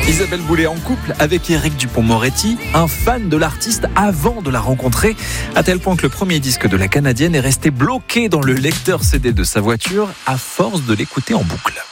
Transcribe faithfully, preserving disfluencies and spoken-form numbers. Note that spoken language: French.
Isabelle Boulay en couple avec Éric Dupond-Moretti, un fan de l'artiste avant de la rencontrer, à tel point que le premier disque de la Canadienne est resté bloqué dans le lecteur C D de sa voiture à force de l'écouter en boucle.